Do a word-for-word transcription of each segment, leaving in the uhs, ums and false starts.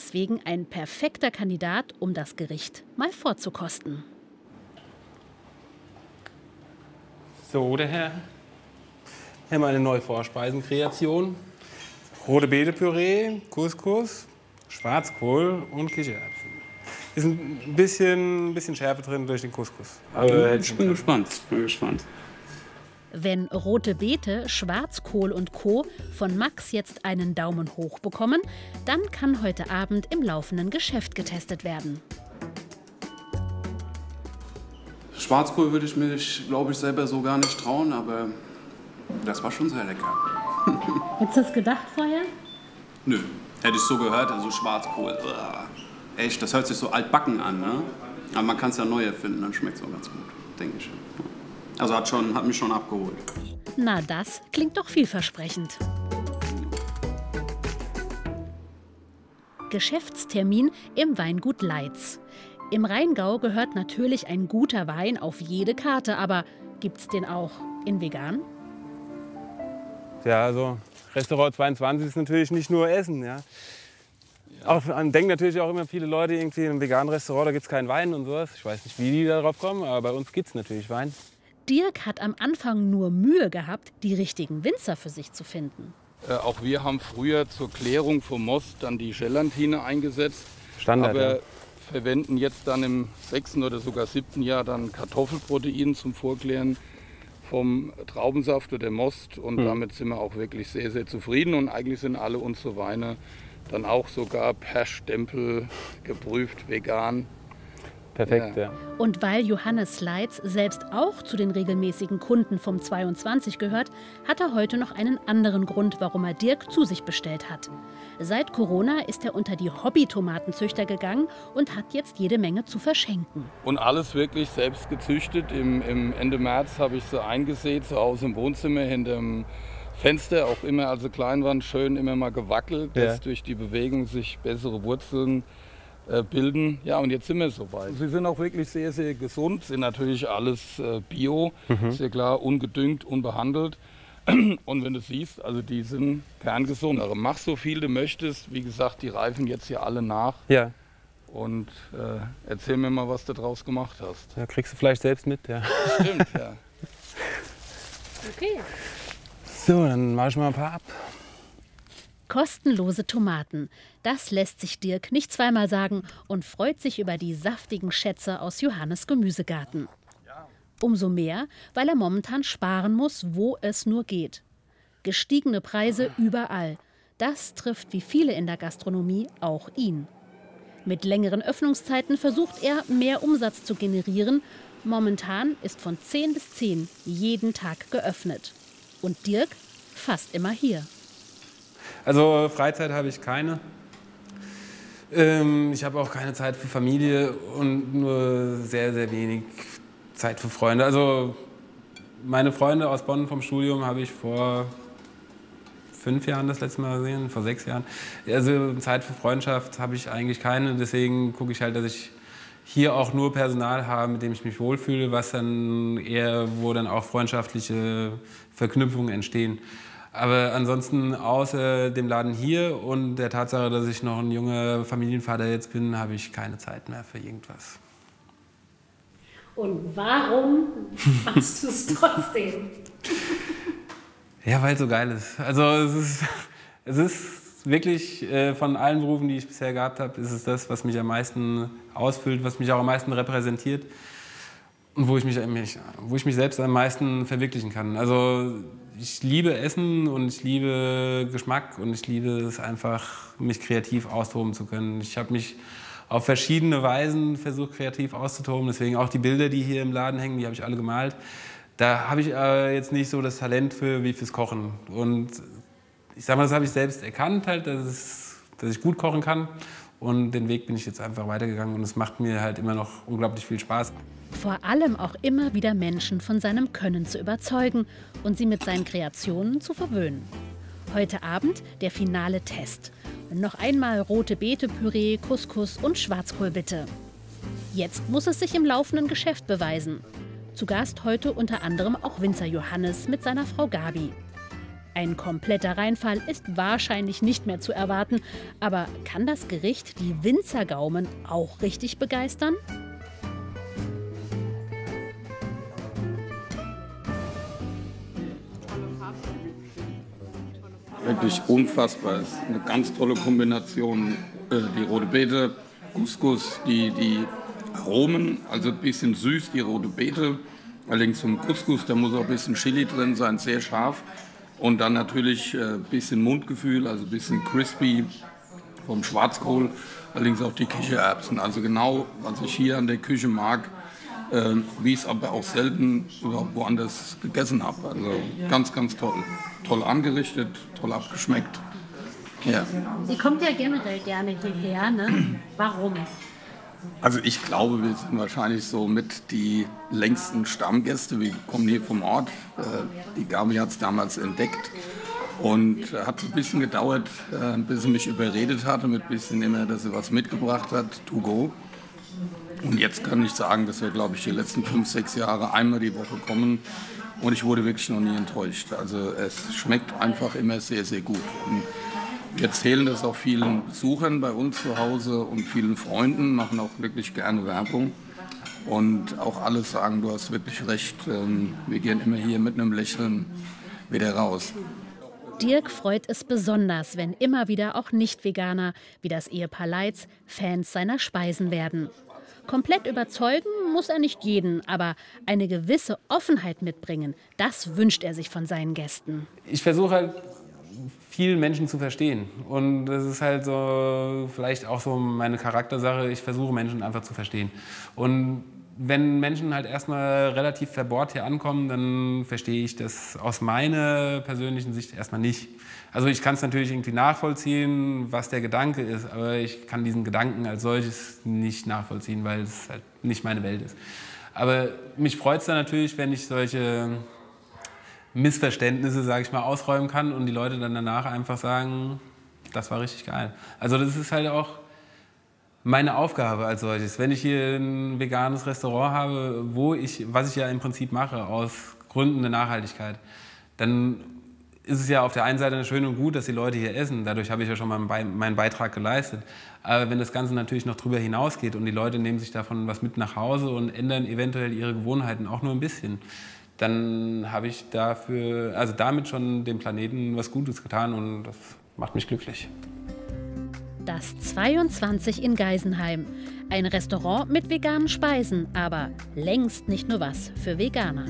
deswegen ein perfekter Kandidat, um das Gericht mal vorzukosten. So, der Herr. Hier haben wir eine neue Vorspeisenkreation. Rote Beete-Püree, Couscous, Schwarzkohl und Kichererbsen. Ist ein bisschen, ein bisschen Schärfe drin durch den Couscous. Aber ich bin gespannt. bin gespannt. Wenn rote Beete, Schwarzkohl und Co. von Max jetzt einen Daumen hoch bekommen, dann kann heute Abend im laufenden Geschäft getestet werden. Schwarzkohl würde ich mich, glaube ich, selber so gar nicht trauen, aber das war schon sehr lecker. Hättest du das gedacht vorher? Nö, hätte ich so gehört, also Schwarzkohl. Uah. Echt, das hört sich so altbacken an, ne? Aber man kann es ja neu erfinden, dann schmeckt es auch ganz gut, denke ich. Also hat, schon, hat mich schon abgeholt. Na, das klingt doch vielversprechend. Geschäftstermin im Weingut Leitz. Im Rheingau gehört natürlich ein guter Wein auf jede Karte, aber gibt's den auch in vegan? Ja, also Restaurant zweiundzwanzig ist natürlich nicht nur Essen. Ja. Auch, man denkt natürlich auch immer viele Leute, irgendwie in einem veganen Restaurant, da gibt es keinen Wein und sowas. Ich weiß nicht, wie die darauf kommen, aber bei uns gibt es natürlich Wein. Dirk hat am Anfang nur Mühe gehabt, die richtigen Winzer für sich zu finden. Äh, auch wir haben früher zur Klärung vom Most dann die Gelatine eingesetzt. Standard, aber ja. verwenden jetzt dann im sechsten oder sogar siebten Jahr dann Kartoffelprotein zum Vorklären vom Traubensaft oder Most. Und hm. damit sind wir auch wirklich sehr, sehr zufrieden. Und eigentlich sind alle unsere Weine dann auch sogar per Stempel geprüft, vegan. Perfekt, ja. ja. Und weil Johannes Leitz selbst auch zu den regelmäßigen Kunden vom zweiundzwanzig gehört, hat er heute noch einen anderen Grund, warum er Dirk zu sich bestellt hat. Seit Corona ist er unter die Hobby-Tomatenzüchter gegangen und hat jetzt jede Menge zu verschenken. Und alles wirklich selbst gezüchtet. Im, im Ende März habe ich sie eingesät, zu Hause im Wohnzimmer hinterm Fenster, auch immer, als sie klein waren, schön immer mal gewackelt, ja. dass durch die Bewegung sich bessere Wurzeln äh, bilden. Ja, und jetzt sind wir soweit. Sie sind auch wirklich sehr, sehr gesund, sind natürlich alles äh, Bio, mhm. sehr klar, ungedüngt, unbehandelt. Und wenn du siehst, also die sind kerngesund. Also mach so viel du möchtest. Wie gesagt, die reifen jetzt hier alle nach. Ja. Und äh, erzähl mir mal, was du draus gemacht hast. Ja, kriegst du vielleicht selbst mit, ja. Stimmt, ja. Okay. So, dann mache ich mal ein paar ab. Kostenlose Tomaten. Das lässt sich Dirk nicht zweimal sagen und freut sich über die saftigen Schätze aus Johannes Gemüsegarten. Umso mehr, weil er momentan sparen muss, wo es nur geht. Gestiegene Preise überall. Das trifft wie viele in der Gastronomie auch ihn. Mit längeren Öffnungszeiten versucht er, mehr Umsatz zu generieren. Momentan ist von zehn bis zehn jeden Tag geöffnet. Und Dirk fast immer hier. Also Freizeit habe ich keine. Ähm, ich habe auch keine Zeit für Familie und nur sehr, sehr wenig Zeit für Freunde. Also meine Freunde aus Bonn vom Studium habe ich vor fünf Jahren das letzte Mal gesehen, vor sechs Jahren. Also Zeit für Freundschaft habe ich eigentlich keine. Deswegen gucke ich halt, dass ich hier auch nur Personal habe, mit dem ich mich wohlfühle, was dann eher, wo dann auch freundschaftliche Verknüpfungen entstehen. Aber ansonsten außer dem Laden hier und der Tatsache, dass ich noch ein junger Familienvater jetzt bin, habe ich keine Zeit mehr für irgendwas. Und warum machst du es trotzdem? Ja, weil es so geil ist. Also es ist, es ist wirklich äh, von allen Berufen, die ich bisher gehabt habe, ist es das, was mich am meisten ausfüllt, was mich auch am meisten repräsentiert und wo ich mich, wo ich mich selbst am meisten verwirklichen kann. Also ich liebe Essen und ich liebe Geschmack und ich liebe es einfach, mich kreativ austoben zu können. Ich habe mich auf verschiedene Weisen versucht, kreativ auszutoben. Deswegen auch die Bilder, die hier im Laden hängen, die habe ich alle gemalt. Da habe ich äh, jetzt nicht so das Talent für wie fürs Kochen. Und ich sage mal, das habe ich selbst erkannt, halt, dass, es, dass ich gut kochen kann. Und den Weg bin ich jetzt einfach weitergegangen und es macht mir halt immer noch unglaublich viel Spaß. Vor allem auch immer wieder Menschen von seinem Können zu überzeugen und sie mit seinen Kreationen zu verwöhnen. Heute Abend der finale Test. Noch einmal rote Beete-Püree, Couscous und Schwarzkohl bitte. Jetzt muss es sich im laufenden Geschäft beweisen. Zu Gast heute unter anderem auch Winzer Johannes mit seiner Frau Gabi. Ein kompletter Reinfall ist wahrscheinlich nicht mehr zu erwarten. Aber kann das Gericht die Winzergaumen auch richtig begeistern? Wirklich unfassbar. Es ist eine ganz tolle Kombination. Äh, die rote Beete, Couscous, die, die Aromen, also ein bisschen süß, die rote Beete. Allerdings zum Couscous, da muss auch ein bisschen Chili drin sein, sehr scharf. Und dann natürlich ein äh, bisschen Mundgefühl, also ein bisschen crispy vom Schwarzkohl. Allerdings auch die Kichererbsen. Also genau, was ich hier an der Küche mag, äh, wie ich es aber auch selten überhaupt woanders gegessen habe. Also ganz, ganz toll. Toll angerichtet, toll abgeschmeckt. Ja. Sie kommt ja generell gerne hierher, ne? Warum? Also ich glaube, wir sind wahrscheinlich so mit die längsten Stammgäste. Wir kommen hier vom Ort. Die Gabi hat es damals entdeckt und hat ein bisschen gedauert, bis sie mich überredet hatte, mit ein bisschen immer, dass sie was mitgebracht hat, to go. Und jetzt kann ich sagen, dass wir, glaube ich, die letzten fünf, sechs Jahre einmal die Woche kommen. Und ich wurde wirklich noch nie enttäuscht. Also es schmeckt einfach immer sehr, sehr gut. Und wir erzählen das auch vielen Besuchern bei uns zu Hause und vielen Freunden, machen auch wirklich gerne Werbung. Und auch alle sagen, du hast wirklich recht, wir gehen immer hier mit einem Lächeln wieder raus. Dirk freut es besonders, wenn immer wieder auch Nicht-Veganer, wie das Ehepaar Leitz, Fans seiner Speisen werden. Komplett überzeugen muss er nicht jeden, aber eine gewisse Offenheit mitbringen, das wünscht er sich von seinen Gästen. Ich versuche halt, viele Menschen zu verstehen. Und das ist halt so vielleicht auch so meine Charaktersache. Ich versuche Menschen einfach zu verstehen. Und wenn Menschen halt erstmal relativ verbohrt hier ankommen, dann verstehe ich das aus meiner persönlichen Sicht erstmal nicht. Also ich kann es natürlich irgendwie nachvollziehen, was der Gedanke ist, aber ich kann diesen Gedanken als solches nicht nachvollziehen, weil es halt nicht meine Welt ist. Aber mich freut es dann natürlich, wenn ich solche Missverständnisse, sage ich mal, ausräumen kann und die Leute dann danach einfach sagen, das war richtig geil. Also das ist halt auch meine Aufgabe als solches. Wenn ich hier ein veganes Restaurant habe, wo ich, was ich ja im Prinzip mache, aus Gründen der Nachhaltigkeit, dann ist es ja auf der einen Seite schön und gut, dass die Leute hier essen. Dadurch habe ich ja schon mal meinen Beitrag geleistet. Aber wenn das Ganze natürlich noch drüber hinausgeht und die Leute nehmen sich davon was mit nach Hause und ändern eventuell ihre Gewohnheiten auch nur ein bisschen, dann habe ich dafür, also damit schon dem Planeten was Gutes getan und das macht mich glücklich. Das zweiundzwanzig in Geisenheim. Ein Restaurant mit veganen Speisen, aber längst nicht nur was für Veganer.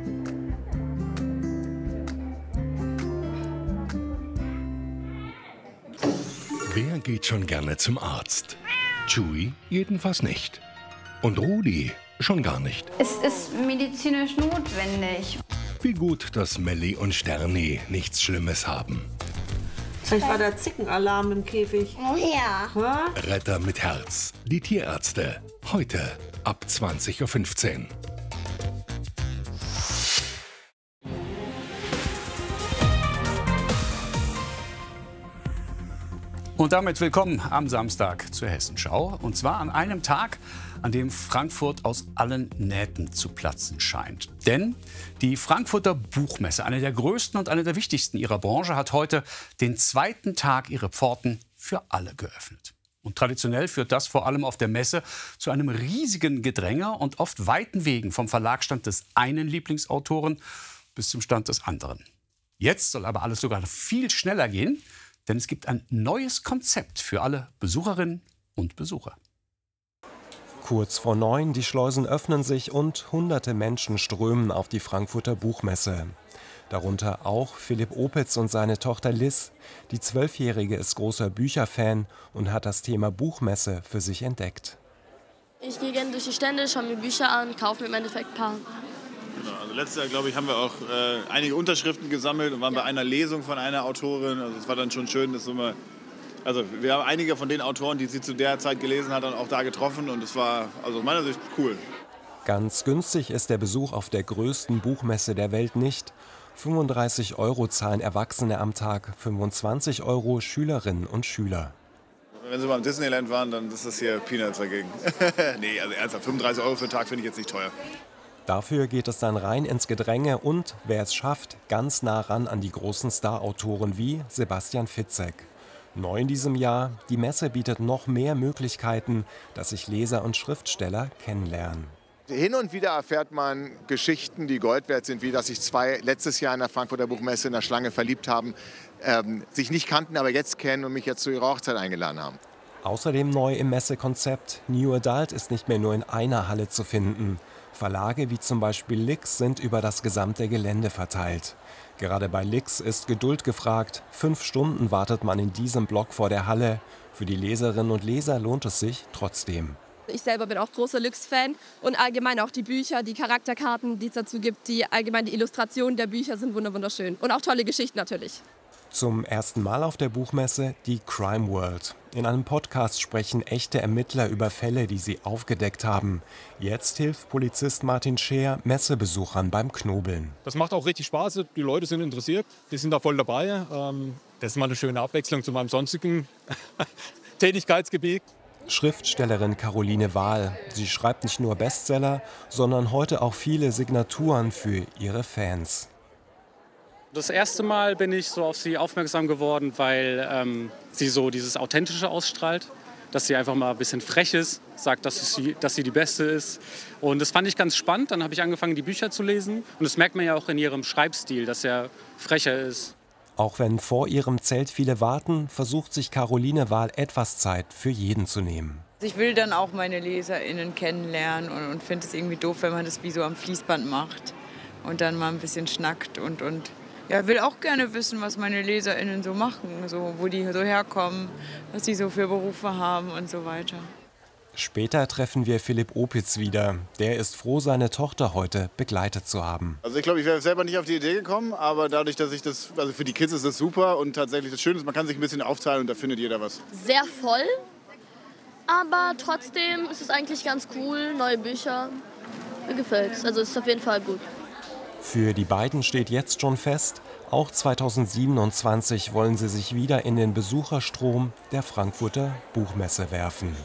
Wer geht schon gerne zum Arzt? Chewie jedenfalls nicht. Und Rudi schon gar nicht. Es ist medizinisch notwendig. Wie gut, dass Melli und Sterni nichts Schlimmes haben. Vielleicht war der Zickenalarm im Käfig. Oh ja. Ha? Retter mit Herz. Die Tierärzte. Heute ab zwanzig Uhr fünfzehn. Und damit willkommen am Samstag zur Hessenschau. Und zwar an einem Tag, an dem Frankfurt aus allen Nähten zu platzen scheint. Denn die Frankfurter Buchmesse, eine der größten und eine der wichtigsten ihrer Branche, hat heute den zweiten Tag ihre Pforten für alle geöffnet. Und traditionell führt das vor allem auf der Messe zu einem riesigen Gedränge und oft weiten Wegen vom Verlagsstand des einen Lieblingsautoren bis zum Stand des anderen. Jetzt soll aber alles sogar viel schneller gehen, denn es gibt ein neues Konzept für alle Besucherinnen und Besucher. Kurz vor neun, die Schleusen öffnen sich und hunderte Menschen strömen auf die Frankfurter Buchmesse. Darunter auch Philipp Opitz und seine Tochter Liz. Die Zwölfjährige ist großer Bücherfan und hat das Thema Buchmesse für sich entdeckt. Ich gehe gerne durch die Stände, schaue mir Bücher an, kaufe mir im Endeffekt ein paar. Genau, also letztes Jahr, glaube ich, haben wir auch äh, einige Unterschriften gesammelt und waren ja. bei einer Lesung von einer Autorin. Also es war dann schon schön, dass wir, also wir haben einige von den Autoren, die sie zu der Zeit gelesen hat, dann auch da getroffen und es war also aus meiner Sicht cool. Ganz günstig ist der Besuch auf der größten Buchmesse der Welt nicht. fünfunddreißig Euro zahlen Erwachsene am Tag, fünfundzwanzig Euro Schülerinnen und Schüler. Wenn Sie beim Disneyland waren, dann ist das hier Peanuts dagegen. Nee, also ernsthaft, fünfunddreißig Euro für den Tag finde ich jetzt nicht teuer. Dafür geht es dann rein ins Gedränge und, wer es schafft, ganz nah ran an die großen Star-Autoren wie Sebastian Fitzek. Neu in diesem Jahr, die Messe bietet noch mehr Möglichkeiten, dass sich Leser und Schriftsteller kennenlernen. Hin und wieder erfährt man Geschichten, die Gold wert sind, wie dass sich zwei letztes Jahr in der Frankfurter Buchmesse in der Schlange verliebt haben, ähm, sich nicht kannten, aber jetzt kennen und mich jetzt zu ihrer Hochzeit eingeladen haben. Außerdem neu im Messekonzept, New Adult ist nicht mehr nur in einer Halle zu finden. Verlage wie zum Beispiel Lix sind über das gesamte Gelände verteilt. Gerade bei Lix ist Geduld gefragt. Fünf Stunden wartet man in diesem Block vor der Halle. Für die Leserinnen und Leser lohnt es sich trotzdem. Ich selber bin auch großer Lux-Fan und allgemein auch die Bücher, die Charakterkarten, die es dazu gibt, die allgemein die Illustrationen der Bücher sind wunderschön und auch tolle Geschichten natürlich. Zum ersten Mal auf der Buchmesse die Crime World. In einem Podcast sprechen echte Ermittler über Fälle, die sie aufgedeckt haben. Jetzt hilft Polizist Martin Scheer Messebesuchern beim Knobeln. Das macht auch richtig Spaß, die Leute sind interessiert, die sind da voll dabei. Das ist mal eine schöne Abwechslung zu meinem sonstigen Tätigkeitsgebiet. Schriftstellerin Caroline Wahl. Sie schreibt nicht nur Bestseller, sondern heute auch viele Signaturen für ihre Fans. Das erste Mal bin ich so auf sie aufmerksam geworden, weil ähm, sie so dieses Authentische ausstrahlt, dass sie einfach mal ein bisschen frech ist, sagt, dass sie, dass sie die Beste ist. Und das fand ich ganz spannend. Dann habe ich angefangen, die Bücher zu lesen. Und das merkt man ja auch in ihrem Schreibstil, dass er frecher ist. Auch wenn vor ihrem Zelt viele warten, versucht sich Caroline Wahl etwas Zeit für jeden zu nehmen. Ich will dann auch meine LeserInnen kennenlernen und, und finde es irgendwie doof, wenn man das wie so am Fließband macht und dann mal ein bisschen schnackt und, und ja, will auch gerne wissen, was meine LeserInnen so machen, so, wo die so herkommen, was die so für Berufe haben und so weiter. Später treffen wir Philipp Opitz wieder. Der ist froh, seine Tochter heute begleitet zu haben. Also ich glaube, ich wäre selber nicht auf die Idee gekommen, aber dadurch, dass ich das, also für die Kids ist das super und tatsächlich das Schöne ist, man kann sich ein bisschen aufteilen und da findet jeder was. Sehr voll, aber trotzdem ist es eigentlich ganz cool, neue Bücher. Mir gefällt's, also es ist auf jeden Fall gut. Für die beiden steht jetzt schon fest, auch zweitausendsiebenundzwanzig wollen sie sich wieder in den Besucherstrom der Frankfurter Buchmesse werfen.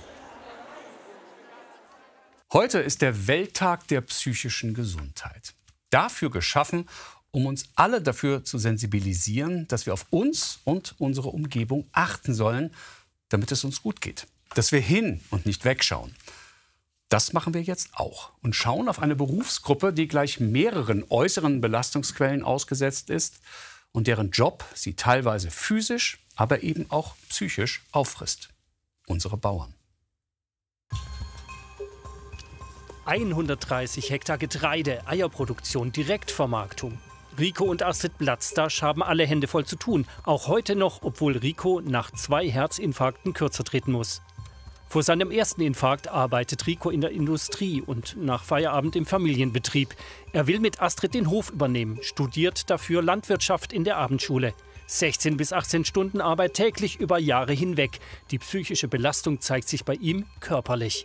Heute ist der Welttag der psychischen Gesundheit. Dafür geschaffen, um uns alle dafür zu sensibilisieren, dass wir auf uns und unsere Umgebung achten sollen, damit es uns gut geht. Dass wir hin und nicht wegschauen. Das machen wir jetzt auch und schauen auf eine Berufsgruppe, die gleich mehreren äußeren Belastungsquellen ausgesetzt ist und deren Job sie teilweise physisch, aber eben auch psychisch auffrisst. Unsere Bauern. hundertdreißig Hektar Getreide, Eierproduktion, Direktvermarktung. Rico und Astrid Blatzdasch haben alle Hände voll zu tun. Auch heute noch, obwohl Rico nach zwei Herzinfarkten kürzer treten muss. Vor seinem ersten Infarkt arbeitet Rico in der Industrie und nach Feierabend im Familienbetrieb. Er will mit Astrid den Hof übernehmen, studiert dafür Landwirtschaft in der Abendschule. sechzehn bis achtzehn Stunden Arbeit täglich über Jahre hinweg. Die psychische Belastung zeigt sich bei ihm körperlich.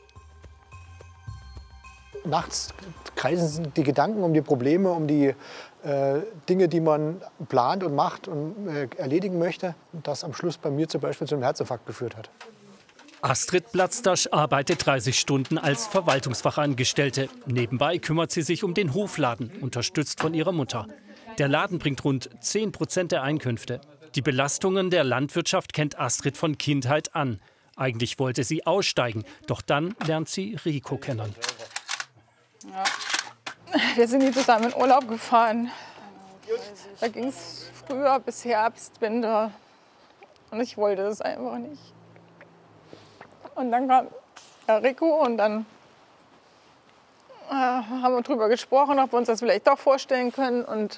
Nachts kreisen die Gedanken um die Probleme, um die äh, Dinge, die man plant und macht und äh, erledigen möchte. Und das am Schluss bei mir zum Beispiel zu einem Herzinfarkt geführt hat. Astrid Blatzdasch arbeitet dreißig Stunden als Verwaltungsfachangestellte. Nebenbei kümmert sie sich um den Hofladen, unterstützt von ihrer Mutter. Der Laden bringt rund zehn Prozent der Einkünfte. Die Belastungen der Landwirtschaft kennt Astrid von Kindheit an. Eigentlich wollte sie aussteigen, doch dann lernt sie Rico kennen. Ja. Wir sind hier zusammen in Urlaub gefahren. Da ging es früher bis Herbst, Winter. Und ich wollte das einfach nicht. Und dann kam ja, Rico und dann äh, haben wir darüber gesprochen, ob wir uns das vielleicht doch vorstellen können. Und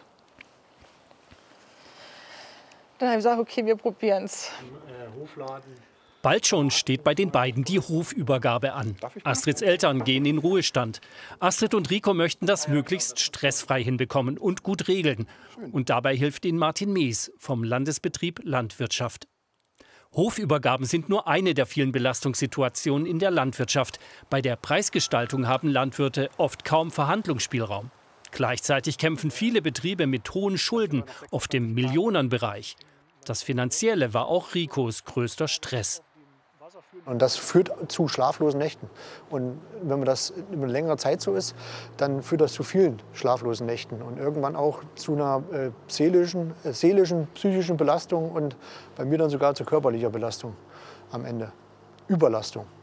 dann habe ich gesagt, okay, wir probieren es. Bald schon steht bei den beiden die Hofübergabe an. Astrids Eltern gehen in Ruhestand. Astrid und Rico möchten das möglichst stressfrei hinbekommen und gut regeln. Und dabei hilft ihnen Martin Mees vom Landesbetrieb Landwirtschaft. Hofübergaben sind nur eine der vielen Belastungssituationen in der Landwirtschaft. Bei der Preisgestaltung haben Landwirte oft kaum Verhandlungsspielraum. Gleichzeitig kämpfen viele Betriebe mit hohen Schulden, oft im Millionenbereich. Das Finanzielle war auch Ricos größter Stress. Und das führt zu schlaflosen Nächten. Und wenn man das über eine längere Zeit so ist, dann führt das zu vielen schlaflosen Nächten und irgendwann auch zu einer äh, seelischen, äh, seelischen, psychischen Belastung und bei mir dann sogar zu körperlicher Belastung am Ende. Überlastung.